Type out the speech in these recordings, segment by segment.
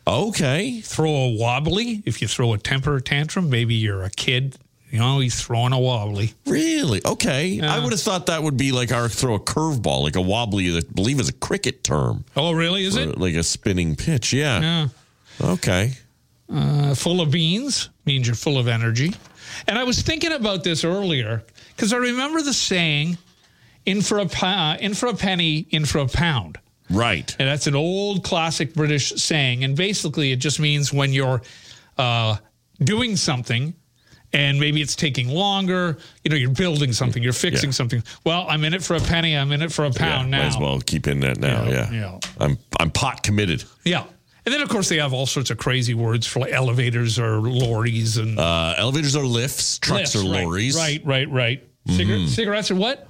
Okay. Throw a wobbly. If you throw a temper tantrum, maybe you're a kid. He's throwing a wobbly. Really? Okay. Yeah. I would have thought that would be like our throw a curveball, like a wobbly, I believe is a cricket term. Oh, really? Is it? Like a spinning pitch. Yeah. Yeah. Okay. Full of beans means you're full of energy. And I was thinking about this earlier because I remember the saying, in for a penny, in for a pound. Right. And that's an old classic British saying. And basically it just means when you're doing something and maybe it's taking longer, you're building something, you're fixing something. Well, I'm in it for a penny, I'm in it for a pound now. Might as well keep in that now, yeah. I'm pot committed. Yeah. And then, of course, they have all sorts of crazy words for like elevators or lorries. And elevators are lifts, trucks are lorries. Right. Cigarettes are what?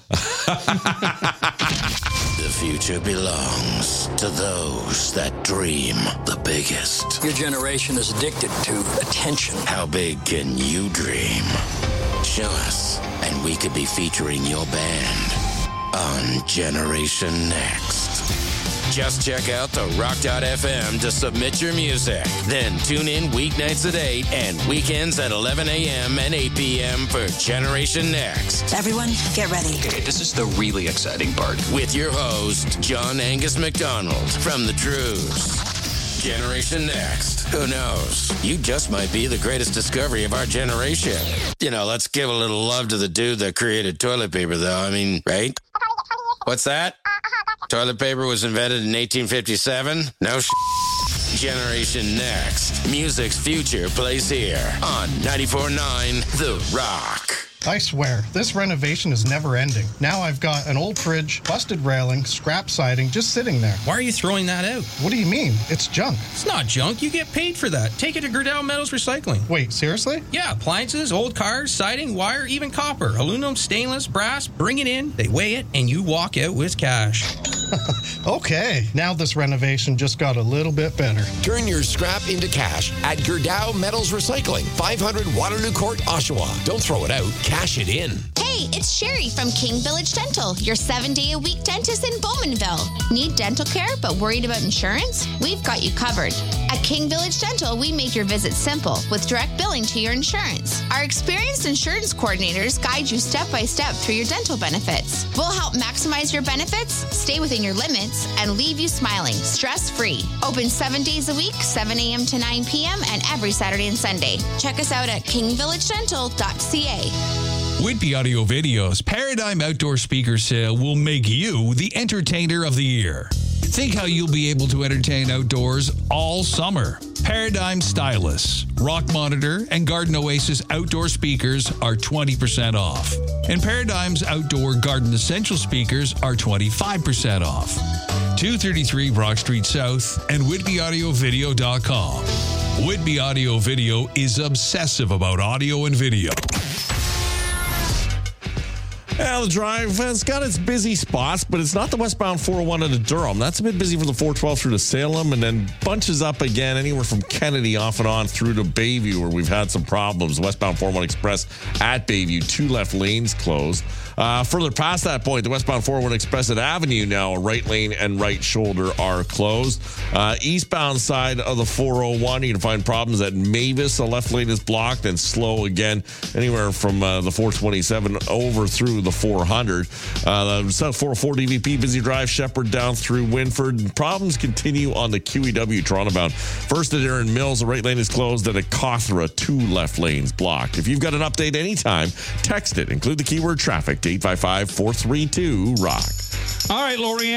The future belongs to those that dream the biggest. Your generation is addicted to attention. How big can you dream? Show us, and we could be featuring your band on Generation Next. Just check out the rock.fm to submit your music. Then tune in weeknights at 8 and weekends at 11 a.m. and 8 p.m. for Generation Next. Everyone, get ready. Okay, this is the really exciting part. With your host, John Angus McDonald from The Truths. Generation Next. Who knows? You just might be the greatest discovery of our generation. Let's give a little love to the dude that created toilet paper, though. I mean, right? What's that? Toilet paper was invented in 1857? No Generation Next. Music's future plays here on 94.9 The Rock. I swear, this renovation is never ending. Now I've got an old fridge, busted railing, scrap siding just sitting there. Why are you throwing that out? What do you mean? It's junk. It's not junk. You get paid for that. Take it to Gerdau Metals Recycling. Wait, seriously? Yeah, appliances, old cars, siding, wire, even copper, aluminum, stainless, brass. Bring it in, they weigh it, and you walk out with cash. Okay, now this renovation just got a little bit better. Turn your scrap into cash at Gerdau Metals Recycling, 500 Waterloo Court, Oshawa. Don't throw it out, cash it in. Hey, it's Sherry from King Village Dental, your 7-day-a-week dentist in Bowmanville. Need dental care but worried about insurance? We've got you covered. At King Village Dental, we make your visit simple with direct billing to your insurance. Our experienced insurance coordinators guide you step by step through your dental benefits. We'll help maximize your benefits, stay within your limits, and leave you smiling, stress-free. Open 7 days a week, 7 a.m. to 9 p.m., and every Saturday and Sunday. Check us out at kingvillagedental.ca. Whitby Audio Video's Paradigm Outdoor Speaker Sale will make you the entertainer of the year. Think how you'll be able to entertain outdoors all summer. Paradigm Stylus, Rock Monitor, and Garden Oasis outdoor speakers are 20% off. And Paradigm's outdoor garden essential speakers are 25% off. 233 Brock Street South and WhitbyAudioVideo.com. Whitby Audio Video is obsessive about audio and video. Well, the drive has got its busy spots, but it's not the westbound 401 into Durham. That's a bit busy for the 412 through to Salem, and then bunches up again anywhere from Kennedy off and on through to Bayview, where we've had some problems. Westbound 401 Express at Bayview, 2 left lanes closed. Further past that point, the westbound 401 Express at Avenue now, right lane and right shoulder are closed. Eastbound side of the 401, you can find problems at Mavis. The left lane is blocked and slow again, anywhere from the 427 over through the 400. The South 404 DVP, busy drive, Shepherd down through Winford. Problems continue on the QEW Toronto bound. First at Erin Mills, the right lane is closed, and at Cawthra, 2 left lanes blocked. If you've got an update anytime, text it. Include the keyword traffic to 855-432-ROCK. All right, Lori.